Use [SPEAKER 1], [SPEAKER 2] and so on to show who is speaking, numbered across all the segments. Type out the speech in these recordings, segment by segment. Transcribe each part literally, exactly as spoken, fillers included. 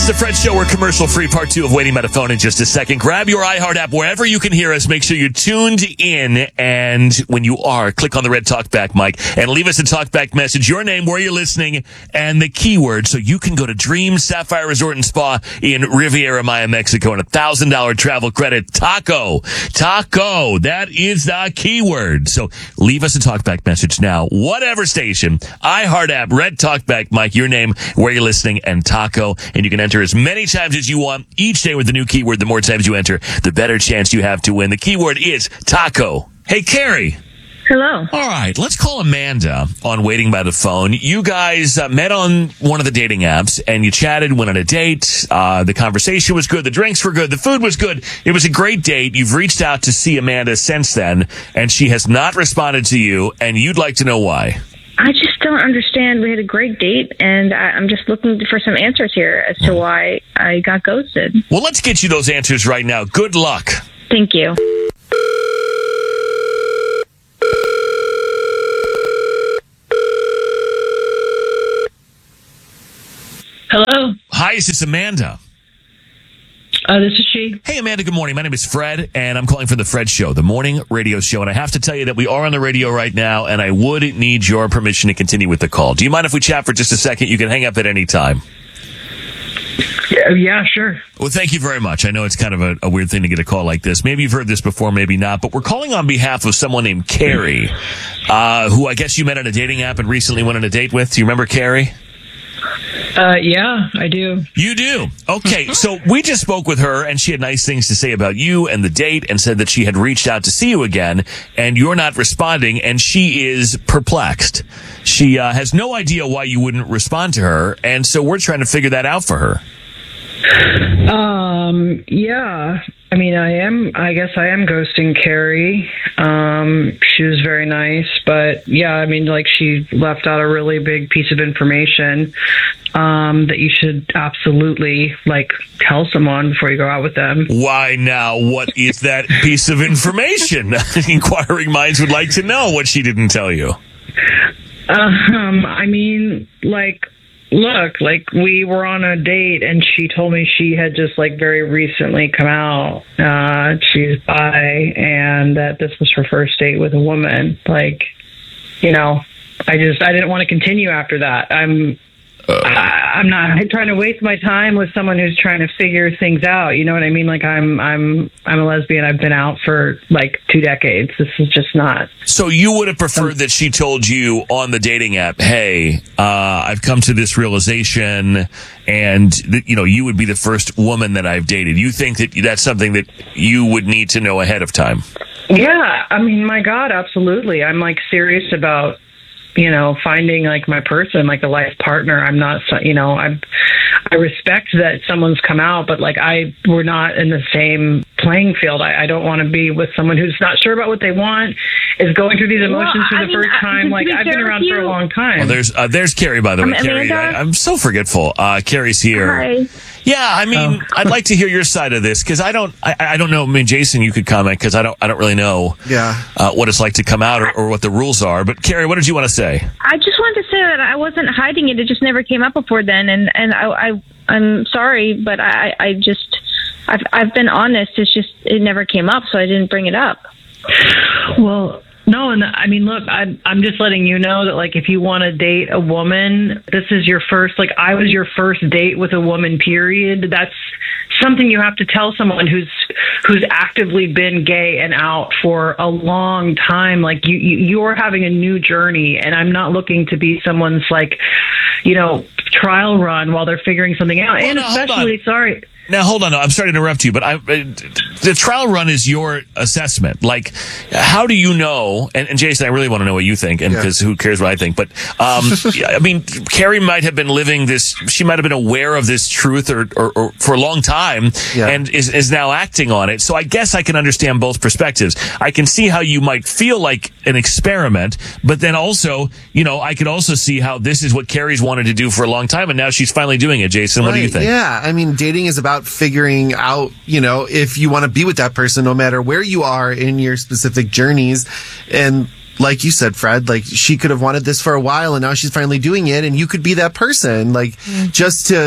[SPEAKER 1] the Fred Show. We're commercial-free, part two of Waiting by the Phone in just a second. Grab your iHeart app wherever you can hear us. Make sure you're tuned in. And when you are, click on the red talkback mic and leave us a talkback message, your name, where you're listening, and the keyword so you can go to Dream Sapphire Resort and Spa in Riviera Maya, Mexico, and a one thousand dollars travel credit. Taco. Taco. That is the keyword. So leave us a talkback message now. Whatever station, iHeart app, red talkback mic, your name, where you're listening, and taco. And you can enter as many times as you want each day with the new keyword. The more times you enter, the better chance you have to win. The keyword is taco. Hey, Carrie.
[SPEAKER 2] Hello.
[SPEAKER 1] All right, let's call Amanda on Waiting by the Phone. You guys uh, met on one of the dating apps, and you chatted, went on a date. Uh, the conversation was good. The drinks were good. The food was good. It was a great date. You've reached out to see Amanda since then, and she has not responded to you, and you'd like to know why.
[SPEAKER 2] I just don't understand. We had a great date, and I, I'm just looking for some answers here as to why I got ghosted.
[SPEAKER 1] Well, let's get you those answers right now. Good luck.
[SPEAKER 2] Thank you.
[SPEAKER 3] Hello.
[SPEAKER 1] Hi, is this Amanda?
[SPEAKER 3] Uh, this is she.
[SPEAKER 1] Hey, Amanda, good morning. My name is Fred, and I'm calling from the Fred Show, the morning radio show. And I have to tell you that we are on the radio right now, and I would need your permission to continue with the call. Do you mind if we chat for just a second? You can hang up at any time.
[SPEAKER 3] Yeah, yeah, sure.
[SPEAKER 1] Well, thank you very much. I know it's kind of a, a weird thing to get a call like this. Maybe you've heard this before, maybe not. But we're calling on behalf of someone named Carrie, uh, who I guess you met on a dating app and recently went on a date with. Do you remember Carrie?
[SPEAKER 3] Uh, yeah, I do.
[SPEAKER 1] You do? Okay, so we just spoke with her, and she had nice things to say about you and the date, and said that she had reached out to see you again, and you're not responding, and she is perplexed. She uh, has no idea why you wouldn't respond to her, and so we're trying to figure that out for her.
[SPEAKER 3] Um, yeah. I mean, I am, I guess I am ghosting Carrie. Um, she was very nice, but yeah, I mean, like she left out a really big piece of information, um, that you should absolutely like tell someone before you go out with them.
[SPEAKER 1] Why now? What is that piece of information? Inquiring minds would like to know what she didn't tell you.
[SPEAKER 3] Um, I mean, like, look, like we were on a date and she told me she had just like very recently come out. Uh, she's bi and that this was her first date with a woman. Like, you know, I just, I didn't want to continue after that. I'm, uh, I, I'm not trying to waste my time with someone who's trying to figure things out. You know what I mean? Like I'm, I'm, I'm a lesbian. I've been out for like two decades. This is just not.
[SPEAKER 1] So you would have preferred that she told you on the dating app, hey, uh, I've come to this realization and that, you know, you would be the first woman that I've dated. You think that that's something that you would need to know ahead of time?
[SPEAKER 3] Yeah. I mean, my God, absolutely. I'm like serious about, you know, finding like my person, like a life partner. I'm not, you know, I'm, I respect that someone's come out, but like I, we're not in the same playing field. I, I don't want to be with someone who's not sure about what they want, is going through these emotions
[SPEAKER 2] well,
[SPEAKER 3] for the
[SPEAKER 2] I mean,
[SPEAKER 3] first time. Like I've been around for a long time.
[SPEAKER 1] Well, there's, uh, there's Carrie, by the way.
[SPEAKER 2] Um,
[SPEAKER 1] Carrie, I, I'm so forgetful. Uh, Carrie's here.
[SPEAKER 2] Hi.
[SPEAKER 1] Yeah, I mean, oh. I'd like to hear your side of this because I don't, I, I don't know. I mean, Jason, you could comment because I don't, I don't really know.
[SPEAKER 4] Yeah.
[SPEAKER 1] Uh, what it's like to come out or, or what the rules are. But Carrie, what did you want to say?
[SPEAKER 2] I just wanted to say that I wasn't hiding it. It just never came up before then, and and I, I I'm sorry, but I I just I've I've been honest. It's just it never came up, so I didn't bring it up.
[SPEAKER 3] Well. No, and I mean, look, I'm I'm just letting you know that, like, if you want to date a woman, this is your first, like, I was your first date with a woman, period. That's something you have to tell someone who's who's actively been gay and out for a long time. Like, you, you you're having a new journey, and I'm not looking to be someone's, like, you know, trial run while they're figuring something out.
[SPEAKER 1] Well,
[SPEAKER 3] and
[SPEAKER 1] no,
[SPEAKER 3] especially, sorry.
[SPEAKER 1] Now, hold on. I'm sorry to interrupt you, but I, the trial run is your assessment. Like, how do you know? And, and Jason, I really want to know what you think, and because yeah. who cares what I think? But um, I mean, Carrie might have been living this. She might have been aware of this truth, or, or, or for a long time, yeah. and is is now acting on it. So I guess I can understand both perspectives. I can see how you might feel like an experiment, but then also, you know, I could also see how this is what Carrie's wanted to do for a long time, and now she's finally doing it. Jason,
[SPEAKER 4] right.
[SPEAKER 1] what do you think?
[SPEAKER 4] Yeah, I mean, dating is about figuring out, you know, if you want to be with that person, no matter where you are in your specific journeys. And like you said, Fred, like she could have wanted this for a while and now she's finally doing it, and you could be that person. Like mm-hmm. just to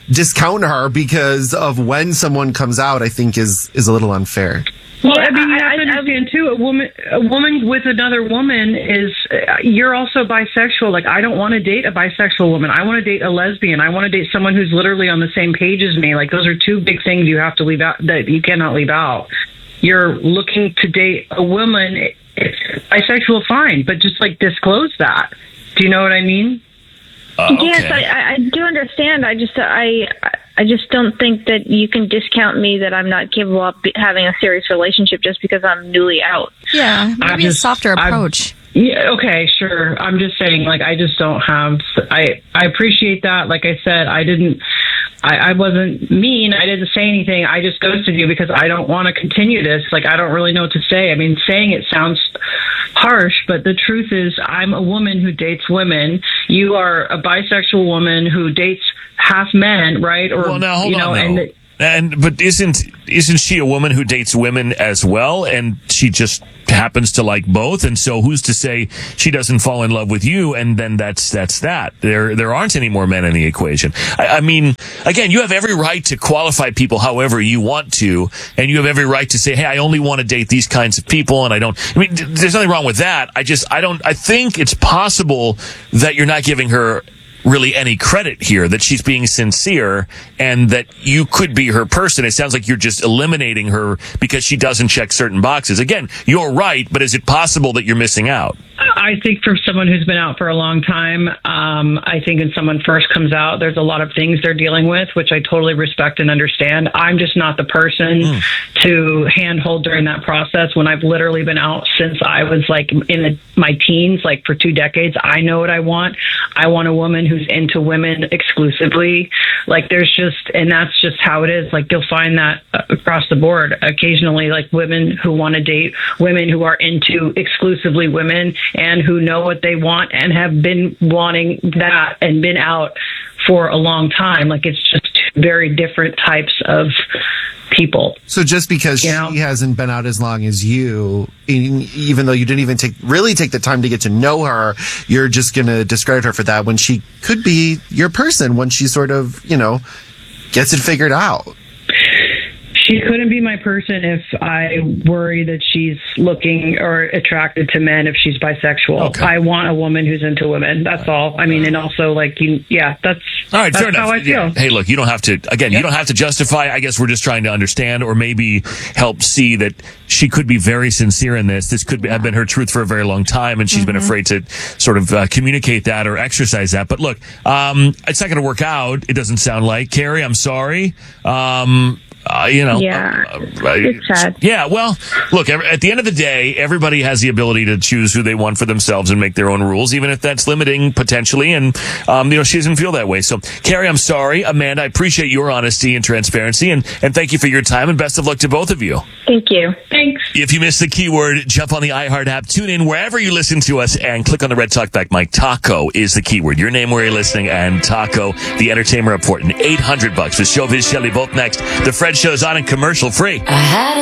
[SPEAKER 4] discount her because of when someone comes out, I think is, is a little unfair.
[SPEAKER 3] Well,
[SPEAKER 2] Yeah,
[SPEAKER 3] I mean, you
[SPEAKER 2] I-
[SPEAKER 3] have to
[SPEAKER 2] I-
[SPEAKER 3] understand too. A woman, a woman with another woman is. Uh, you're also bisexual. Like, I don't want to date a bisexual woman. I want to date a lesbian. I want to date someone who's literally on the same page as me. Like, those are two big things you have to leave out. That you cannot leave out. You're looking to date a woman. It's bisexual, fine, but just like disclose that. Do you know what I mean?
[SPEAKER 1] Uh, okay.
[SPEAKER 2] Yes, I, I- I do understand. I just I I just don't think that you can discount me that I'm not capable of be- having a serious relationship just because I'm newly out.
[SPEAKER 5] Yeah,
[SPEAKER 3] I
[SPEAKER 5] maybe a
[SPEAKER 3] just-
[SPEAKER 5] softer
[SPEAKER 3] I'm-
[SPEAKER 5] approach.
[SPEAKER 3] Yeah, okay, sure. I'm just saying, like, I just don't have. I I appreciate that. Like I said, I didn't. I, I wasn't mean. I didn't say anything. I just ghosted you because I don't want to continue this. Like, I don't really know what to say. I mean, saying it sounds harsh, but the truth is, I'm a woman who dates women. You are a bisexual woman who dates half men, right? Or
[SPEAKER 1] Well, now hold
[SPEAKER 3] you know,
[SPEAKER 1] on,
[SPEAKER 3] and
[SPEAKER 1] though. And but isn't isn't she a woman who dates women as well, and she just happens to like both? And so who's to say she doesn't fall in love with you? And then that's that's that. There there aren't any more men in the equation. I, I mean, again, you have every right to qualify people however you want to, and you have every right to say, hey, I only want to date these kinds of people, and I don't. I mean, there's nothing wrong with that. I just I don't. I think it's possible that you're not giving her really any credit here, that she's being sincere and that you could be her person. It sounds like you're just eliminating her because she doesn't check certain boxes. Again, you're right, but is it possible that you're missing out?
[SPEAKER 3] I think for someone who's been out for a long time, um, I think when someone first comes out, there's a lot of things they're dealing with, which I totally respect and understand. I'm just not the person mm. to handhold during that process when I've literally been out since I was like in the, my teens, like for two decades. I know what I want. I want a woman who's into women exclusively. Like there's just, and that's just how it is. Like you'll find that across the board. Occasionally, like women who want to date women who are into exclusively women and who know what they want and have been wanting that and been out for a long time. Like it's just two very different types of people.
[SPEAKER 4] So just because
[SPEAKER 3] you
[SPEAKER 4] she
[SPEAKER 3] know?
[SPEAKER 4] hasn't been out as long as you, even though you didn't even take really take the time to get to know her, you're just going to discredit her for that when she could be your person when she sort of, you know, gets it figured out.
[SPEAKER 3] She couldn't be my person if I worry that she's looking or attracted to men if she's bisexual.
[SPEAKER 1] Okay.
[SPEAKER 3] I want a woman who's into women. That's all. I mean, and also like, you, yeah, that's,
[SPEAKER 1] all right,
[SPEAKER 3] that's
[SPEAKER 1] fair enough.
[SPEAKER 3] how I feel.
[SPEAKER 1] Yeah. Hey, look, you don't have to, again,
[SPEAKER 3] Yeah.
[SPEAKER 1] you don't have to justify. I guess we're just trying to understand or maybe help see that she could be very sincere in this. This could be, have been her truth for a very long time, and she's mm-hmm. been afraid to sort of uh, communicate that or exercise that. But look, um, it's not going to work out. It doesn't sound like. Carrie, I'm sorry. Um, Uh, you know,
[SPEAKER 2] yeah,
[SPEAKER 1] uh,
[SPEAKER 2] it's sad.
[SPEAKER 1] Yeah, well, look, at the end of the day, everybody has the ability to choose who they want for themselves and make their own rules, even if that's limiting potentially. And, um, you know, she doesn't feel that way. So, Carrie, I'm sorry. Amanda, I appreciate your honesty and transparency, and, and thank you for your time, and best of luck to both of you.
[SPEAKER 2] Thank you.
[SPEAKER 3] Thanks.
[SPEAKER 1] If you missed the keyword, jump on the iHeart app, tune in wherever you listen to us, and click on the red talkback mic. Taco is the keyword. Your name where you're listening, and Taco, the Entertainment Report, and eight hundred bucks with Showbiz Shelley both next. The Fred Show's on and commercial free.
[SPEAKER 6] I had